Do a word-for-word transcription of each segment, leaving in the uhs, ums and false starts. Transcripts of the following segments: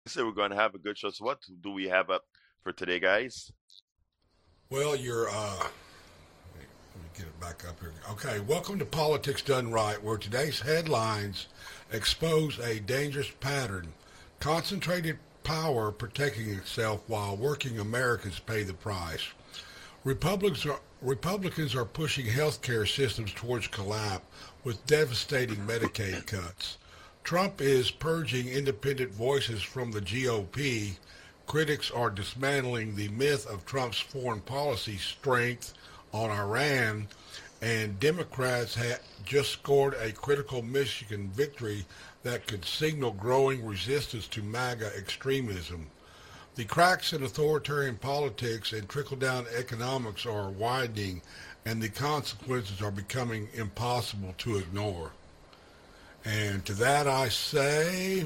So we're going to have a good show. So what do we have up for today, guys? Well, you're, uh, let me get it back up here. Okay, welcome to Politics Done Right, where today's headlines expose a dangerous pattern. Concentrated power protecting itself while working Americans pay the price. Republicans are, Republicans are pushing healthcare systems towards collapse with devastating Medicaid cuts. Trump is purging independent voices from the G O P. Critics are dismantling the myth of Trump's foreign policy strength on Iran, and Democrats have just scored a critical Michigan victory that could signal growing resistance to MAGA extremism. The cracks in authoritarian politics and trickle down economics are widening, and the consequences are becoming impossible to ignore. And to that I say,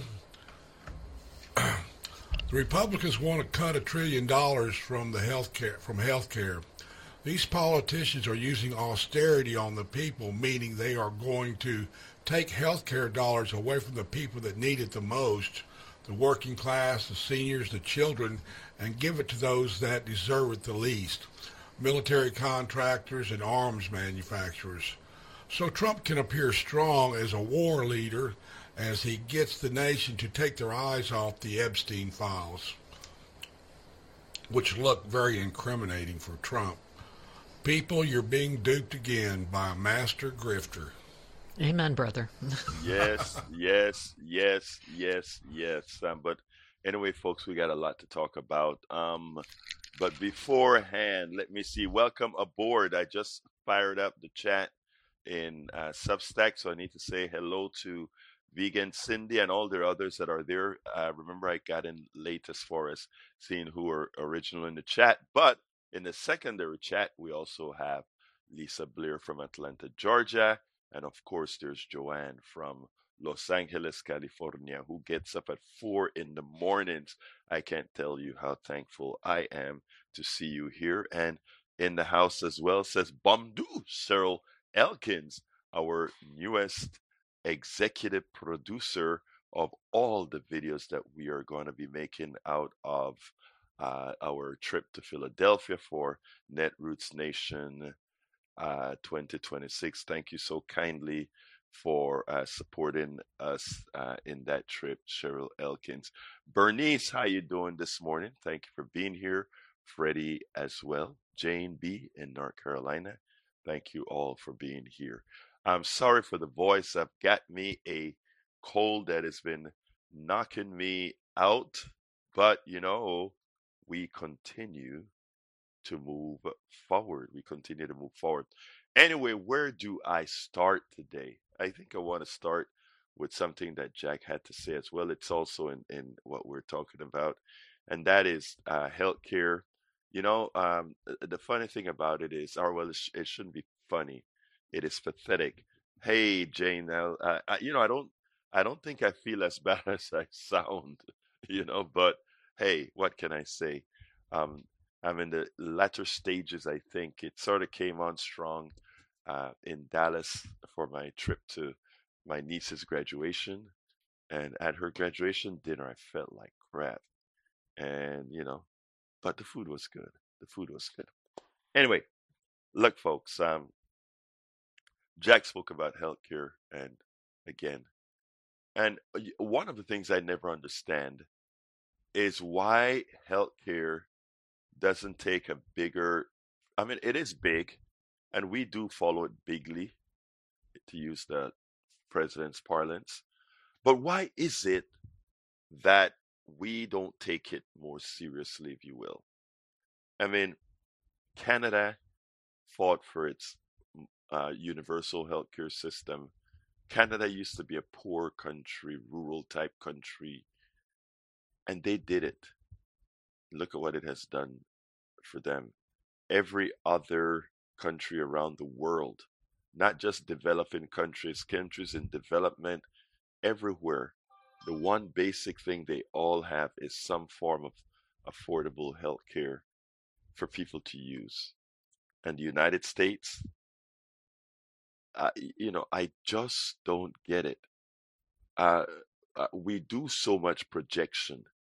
the Republicans want to cut a trillion dollars from the healthcare from healthcare. These politicians are using austerity on the people, meaning they are going to take healthcare dollars away from the people that need it the most, the working class, the seniors, the children, and give it to those that deserve it the least, military contractors and arms manufacturers. So Trump can appear strong as a war leader as he gets the nation to take their eyes off the Epstein files, which look very incriminating for Trump. People, you're being duped again by a master grifter. Amen, brother. Yes, yes, yes, yes, yes. Um, but anyway, folks, we got a lot to talk about. Um, but beforehand, let me see. Welcome aboard. I just fired up the chat in uh, Substack, so I need to say hello to Vegan Cindy and all the others that are there. Uh, remember, I got in late as far as seeing who are original in the chat, but in the secondary chat, we also have Lisa Blair from Atlanta, Georgia, and of course, there's Joanne from Los Angeles, California, who gets up at four in the mornings. I can't tell you how thankful I am to see you here. And in the house as well says Bomdu Cyril Elkins, our newest executive producer of all the videos that we are going to be making out of uh, our trip to Philadelphia for Netroots Nation uh, twenty twenty-six. Thank you so kindly for uh, supporting us uh, in that trip, Cheryl Elkins. Bernice, how you doing this morning? Thank you for being here. Freddie as well. Jane B in North Carolina. Thank you all for being here. I'm sorry for the voice. I've got me a cold that has been knocking me out, but you know, we continue to move forward. We continue to move forward. Anyway, where do I start today? I think I want to start with something that Jack had to say as well. It's also in, in what we're talking about, and that is uh, healthcare. You know, um, the funny thing about it is, or well, it, sh- it shouldn't be funny. It is pathetic. Hey, Jane, now, uh, I, you know, I don't, I don't think I feel as bad as I sound, you know, but hey, what can I say? Um, I'm in the latter stages, I think. It sort of came on strong uh, in Dallas for my trip to my niece's graduation. And at her graduation dinner, I felt like crap. And, you know, but the food was good. The food was good. Anyway, look, folks, um, Jack spoke about healthcare and again. And y- one of the things I never understand is why healthcare doesn't take a bigger, I mean, it is big, and we do follow it bigly, to use the president's parlance. But why is it that we don't take it more seriously, if you will? I mean, Canada fought for its uh, universal healthcare system. Canada used to be a poor country, rural type country, and they did it. Look at what it has done for them. Every other country around the world, not just developing countries, countries in development, everywhere. The one basic thing they all have is some form of affordable health care for people to use. And the United States, uh, you know, I just don't get it. Uh, uh, we do so much projection.